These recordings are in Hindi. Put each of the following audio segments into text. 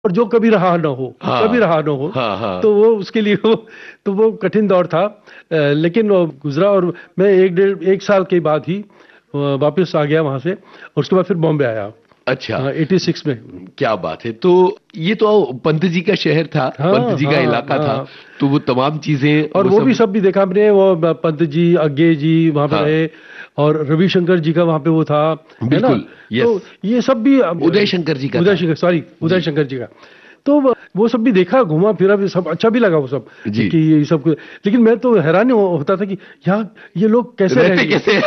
और जो कभी रहा ना हो, हाँ, कभी रहा ना हो। हाँ, हाँ। तो वो उसके लिए वो कठिन दौर था। लेकिन वो गुजरा और मैं एक साल के बाद ही वापस आ गया वहां से, और उसके बाद फिर बॉम्बे आया। अच्छा, 86 में। क्या बात है। तो ये तो पंत जी का शहर था, पंत हाँ जी का हाँ इलाका था, हाँ। तो वो तमाम चीजें और वो वो भी सब। सब भी देखा हमने, वो पंत जी, अज्ञे जी वहां पे हाँ, रहे, और रविशंकर जी का वहां पे वो था, है ना। बिल्कुल, यस। तो ये सब भी उदय शंकर जी का उदय था। शंकर, सॉरी, उदय जी, शंकर जी का। तो वो सब भी देखा, घूमा फिरा भी, सब अच्छा भी लगा वो सब, जी। कि ये सब लेकिन मैं तो हैरान होता था कि यहाँ ये लोग कैसे रहते रहेंगे। कैसे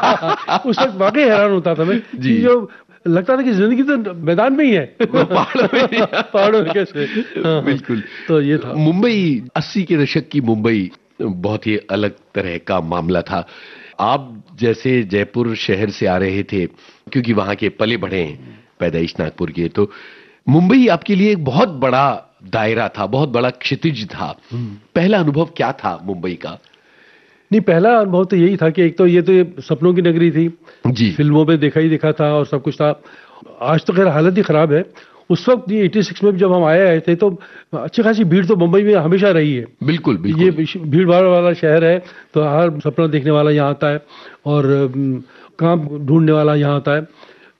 उस वक्त वाकई हैरान होता था मैं, जी। कि जो लगता था कि जिंदगी तो मैदान में ही है। वो पहाड़ों में पहाड़ों में कैसे। हाँ हाँ। बिल्कुल। तो ये था। मुंबई 80 के दशक की मुंबई बहुत ही अलग तरह का मामला था। आप जैसे जयपुर शहर से आ रहे थे, क्योंकि वहां के पले बढ़े हैं, पैदाइश नागपुर की है, तो मुंबई आपके लिए एक बहुत बड़ा दायरा था, बहुत बड़ा क्षितिज था। पहला अनुभव क्या था मुंबई का? नहीं, पहला अनुभव तो यही था कि एक तो ये सपनों की नगरी थी, जी, फिल्मों में देखा ही देखा था और सब कुछ था। आज तो खैर हालत ही खराब है। उस वक्त ये 86 में जब हम आए थे, तो अच्छी खासी भीड़ तो मुंबई में हमेशा रही है। बिल्कुल, ये बिल्कुल। भीड़ भाड़ वाला शहर है, तो हर सपना देखने वाला यहाँ आता है, और काम ढूंढने वाला यहाँ आता है।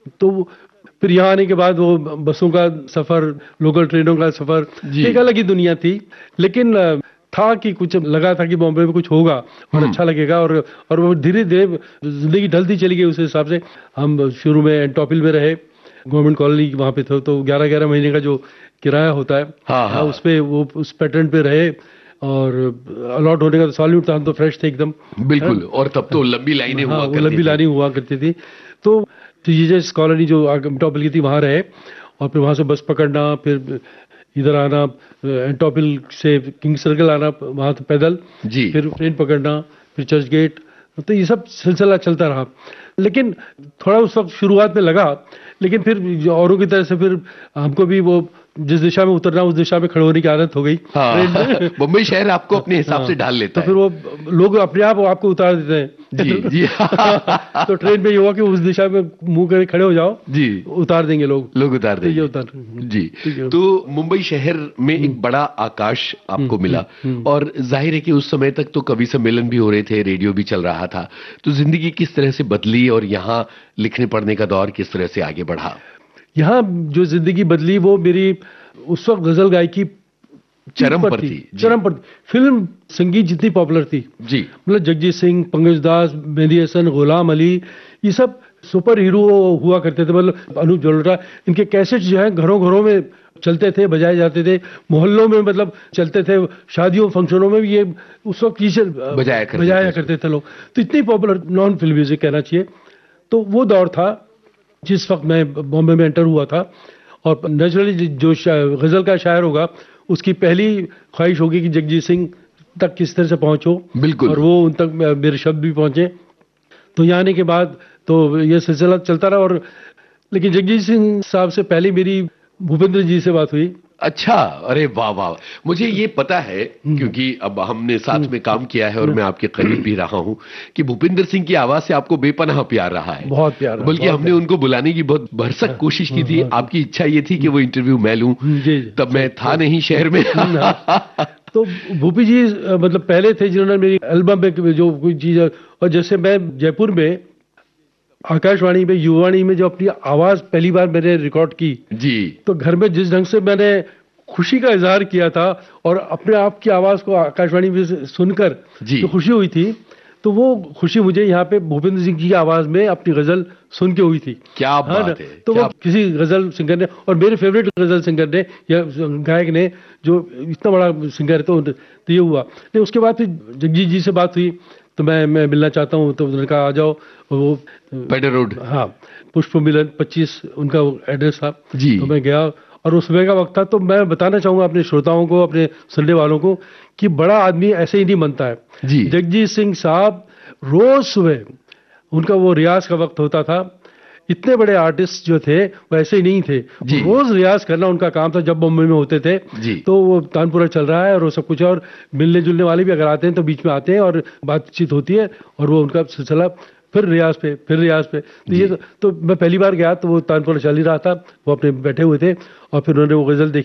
तो फिर यहाँ आने के बाद वो बसों का सफर, लोकल ट्रेनों का सफर, जी। एक अलग ही दुनिया थी। लेकिन था कि कुछ लगा था कि बॉम्बे में कुछ होगा और अच्छा लगेगा, और वो धीरे धीरे जिंदगी ढलती चली गई उस हिसाब से। हम शुरू में एंटोपिल में रहे, गवर्नमेंट कॉलोनी वहाँ पे थे, तो 11-11 महीने का जो किराया होता है, हाँ, हाँ, उस पे वो उस पैटर्न पे रहे। और अलॉट होने का तो सॉल्यूट था, हम तो फ्रेश थे एकदम, है। बिल्कुल। और तब तो लंबी लाइनें हाँ, हुआ वो करती लंबी थी। लानी हुआ करती थी। तो जीजस कॉलोनी जो एंटोपिल की थी, वहाँ रहे, और फिर वहाँ से बस पकड़ना, फिर इधर आना, एंटोपिल से किंग सर्कल आना, वहाँ से पैदल, जी, फिर ट्रेन पकड़ना, फिर चर्च गेट। तो ये सब सिलसिला चलता रहा। लेकिन थोड़ा उस वक्त शुरुआत में लगा, लेकिन फिर जो औरों की तरह से फिर हमको भी वो जिस दिशा में उतरना, उस दिशा में खड़े होने की आदत हो गई ट्रेन हाँ। में। मुंबई शहर आपको अपने हिसाब हाँ, से ढाल लेता तो फिर है। वो लोग अपने आप आपको उतार देते जी, हैं। जी। तो ट्रेन में ये हुआ कि उस दिशा में मुंह करके खड़े हो जाओ, जी, उतार देंगे लोग। लोग उतार तो ये देंगे। उतार। जी। ठीक है। तो मुंबई शहर में एक बड़ा आकाश आपको मिला, हम्म। और जाहिर है कि उस समय तक तो कवि सम्मेलन भी हो रहे थे, रेडियो भी चल रहा था। तो जिंदगी किस तरह से बदली, और यहाँ लिखने पढ़ने का दौर किस तरह से आगे बढ़ा? यहाँ जो जिंदगी बदली, वो मेरी उस वक्त गजल गायकी पीक चरम पर पर थी, थी। जी, चरम पर थी। फिल्म संगीत जितनी पॉपुलर थी, जी, मतलब जगजीत सिंह, पंकज दास, मेहंदी हसन, गुलाम अली, ये सब सुपर हीरो हुआ करते थे। मतलब अनूप जलोटा, इनके कैसेट जो है घरों घरों में चलते थे, बजाए जाते थे, मोहल्लों में मतलब चलते थे, शादियों फंक्शनों में भी ये उस वक्त चीजें बजाया बजाया करते थे करते थे लोग। तो इतनी पॉपुलर नॉन फिल्म म्यूजिक कहना चाहिए। तो वो दौर था जिस वक्त मैं बॉम्बे में एंटर हुआ था। और नेचुरली जो गजल का शायर होगा, उसकी पहली ख्वाहिश होगी कि जगजीत सिंह तक किस तरह से पहुंचो, बिल्कुल। और वो उन तक मेरे शब्द भी पहुंचे। तो यहाँ आने के बाद तो ये सिलसिला चलता रहा। और लेकिन जगजीत सिंह साहब से पहले मेरी भूपेंद्र जी से बात हुई। अच्छा, अरे वाह वाह। मुझे ये पता है, क्योंकि अब हमने साथ में काम किया है और मैं आपके करीब भी रहा हूं, कि भूपिंदर सिंह की आवाज से आपको बेपनाह प्यार रहा है। बहुत प्यार, बल्कि बहुत हमने प्यार। उनको बुलाने की बहुत भरसक कोशिश की थी। हाँ, आपकी इच्छा ये थी कि वो इंटरव्यू मैं लूं, जी, तब मैं था नहीं शहर में। हाँ। तो भूपी जी मतलब पहले थे जिन्होंने मेरी एल्बम में जो कोई चीज, और जैसे मैं जयपुर में आकाशवाणी में, युवाणी में जो अपनी आवाज पहली बार मैंने रिकॉर्ड की, जी, तो घर में जिस ढंग से मैंने खुशी का इजहार किया था, और अपने आप की आवाज को आकाशवाणी में सुनकर जी। जो खुशी हुई थी, तो वो खुशी मुझे यहाँ पे भूपेंद्र सिंह की आवाज में अपनी गजल सुन के हुई थी। क्या हाँ ना। बात है, तो क्या। वो किसी गजल सिंगर ने, और मेरे फेवरेट गजल सिंगर ने या गायक ने, जो इतना बड़ा सिंगर है, तो ये हुआ। नहीं, उसके बाद फिर जगजीत जी से बात हुई, तो मैं मिलना चाहता हूँ, तो उन्होंने कहा आ जाओ। और वो पेडर रोड। हाँ, पुष्प मिलन 25 उनका एड्रेस था। जी, तो मैं गया, और उस समय का वक्त था। तो मैं बताना चाहूंगा अपने श्रोताओं को, अपने सुनने वालों को, कि बड़ा आदमी ऐसे ही नहीं बनता है। जी, जगजीत सिंह साहब रोज सुबह, उनका वो रियाज का वक्त होता था। इतने बड़े आर्टिस्ट जो थे वो ऐसे ही नहीं थे, जी, रोज रियाज करना उनका काम था। जब बम्बई में होते थे, जी, तो वो तानपुरा चल रहा है और वो सब कुछ है, और मिलने जुलने वाले भी अगर आते हैं तो बीच में आते हैं और बातचीत होती है, और वो उनका सिलसिला फिर रियाज पे, फिर रियाज पे। तो जी। ये तो मैं पहली बार गया तो वो तानपुरा चल ही रहा था, वो अपने बैठे हुए थे, और फिर उन्होंने वो गजल देखी।